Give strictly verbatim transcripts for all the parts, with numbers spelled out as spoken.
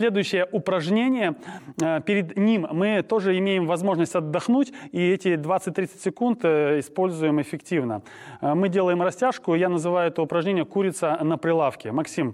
следующее упражнение. Перед ним мы тоже имеем возможность отдохнуть, и эти двадцать-тридцать секунд используем эффективно. Мы делаем растяжку, я называю это упражнение «курица на прилавке». Максим,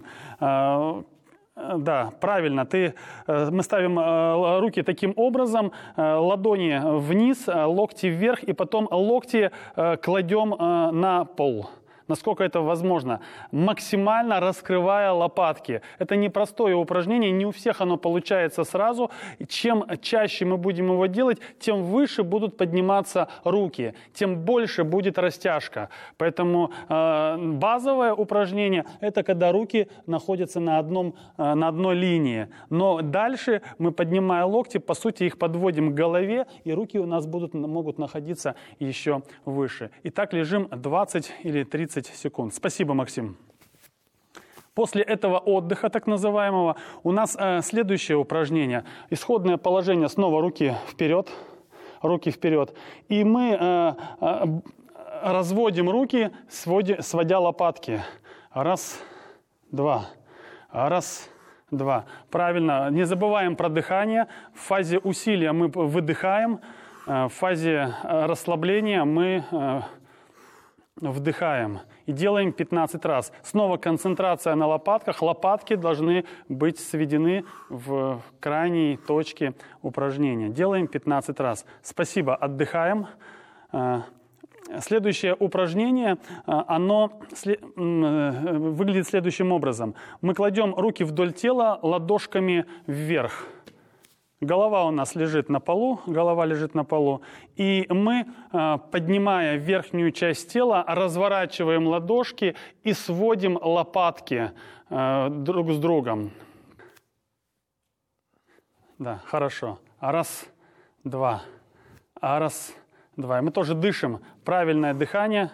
да, правильно. Ты, мы ставим руки таким образом, ладони вниз, локти вверх, и потом локти кладем на пол. Насколько это возможно, максимально раскрывая лопатки. Это непростое упражнение, не у всех оно получается сразу. Чем чаще мы будем его делать, тем выше будут подниматься руки, тем больше будет растяжка. Поэтому э, базовое упражнение – это когда руки находятся на, одном, э, на одной линии. Но дальше мы, поднимая локти, по сути их подводим к голове, и руки у нас будут, могут находиться еще выше. Итак, лежим двадцать или тридцать секунд. Спасибо, Максим. После этого отдыха, так называемого, у нас э, следующее упражнение. Исходное положение, снова руки вперед, руки вперед. И мы э, э, разводим руки, своди, сводя лопатки. Раз, два, раз, два. Правильно. Не забываем про дыхание. В фазе усилия мы выдыхаем, э, в фазе расслабления мы э, вдыхаем. И делаем пятнадцать раз. Снова концентрация на лопатках. Лопатки должны быть сведены в крайней точке упражнения. Делаем пятнадцать раз. Спасибо. Отдыхаем. Следующее упражнение, оно выглядит следующим образом. Мы кладем руки вдоль тела ладошками вверх. Голова у нас лежит на полу, голова лежит на полу, и мы, поднимая верхнюю часть тела, разворачиваем ладошки и сводим лопатки друг с другом. Да, хорошо. Раз, два. Раз, два. И мы тоже дышим. Правильное дыхание.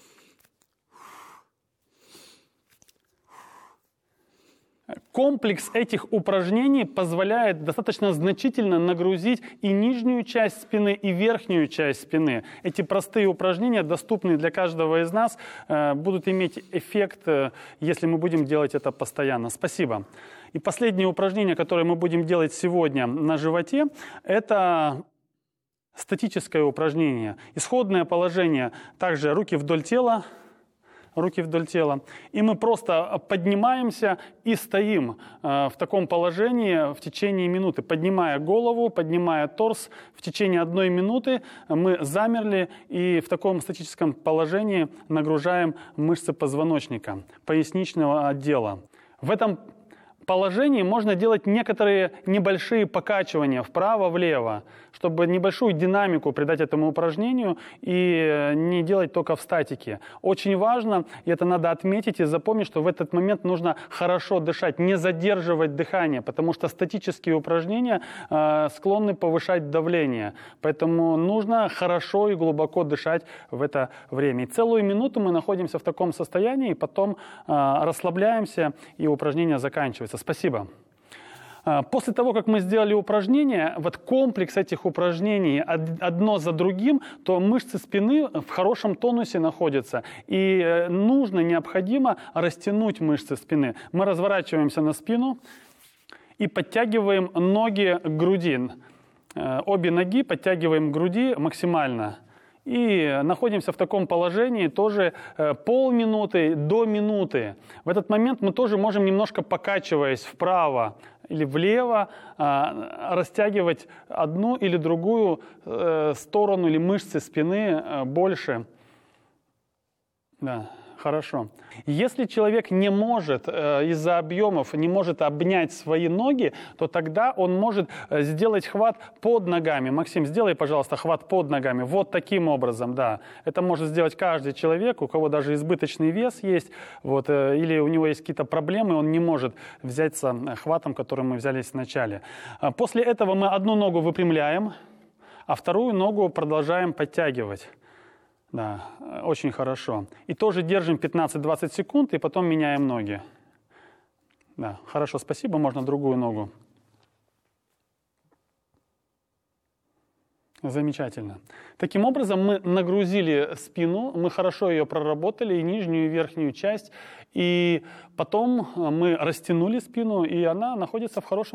Комплекс этих упражнений позволяет достаточно значительно нагрузить и нижнюю часть спины, и верхнюю часть спины. Эти простые упражнения, доступные для каждого из нас, будут иметь эффект, если мы будем делать это постоянно. Спасибо. И последнее упражнение, которое мы будем делать сегодня на животе, это статическое упражнение. Исходное положение, также руки вдоль тела, руки вдоль тела. И мы просто поднимаемся и стоим э, в таком положении в течение минуты. Поднимая голову, поднимая торс, в течение одной минуты мы замерли и в таком статическом положении нагружаем мышцы позвоночника, поясничного отдела. В этом положении можно делать некоторые небольшие покачивания вправо-влево, чтобы небольшую динамику придать этому упражнению и не делать только в статике. Очень важно, и это надо отметить и запомнить, что в этот момент нужно хорошо дышать, не задерживать дыхание, потому что статические упражнения э, склонны повышать давление. Поэтому нужно хорошо и глубоко дышать в это время. И целую минуту мы находимся в таком состоянии, и потом э, расслабляемся, и упражнение заканчивается. Спасибо. После того, как мы сделали упражнения, вот комплекс этих упражнений одно за другим, то мышцы спины в хорошем тонусе находятся. И нужно, необходимо растянуть мышцы спины. Мы разворачиваемся на спину и подтягиваем ноги к груди. Обе ноги подтягиваем к груди максимально. И находимся в таком положении тоже полминуты до минуты. В этот момент мы тоже можем, немножко покачиваясь вправо или влево, растягивать одну или другую сторону или мышцы спины больше. Да. Хорошо. Если человек не может э, из-за объемов, не может обнять свои ноги, то тогда он может сделать хват под ногами. Максим, сделай, пожалуйста, хват под ногами. Вот таким образом, да. Это может сделать каждый человек, у кого даже избыточный вес есть, вот, э, или у него есть какие-то проблемы, он не может взяться хватом, которым мы взялись в начале. После этого мы одну ногу выпрямляем, а вторую ногу продолжаем подтягивать. Да, очень хорошо. И тоже держим пятнадцать-двадцать секунд, и потом меняем ноги. Да, хорошо, спасибо. Можно другую ногу. Замечательно. Таким образом, мы нагрузили спину, мы хорошо ее проработали, и нижнюю, и верхнюю часть, и потом мы растянули спину, и она находится в хорошем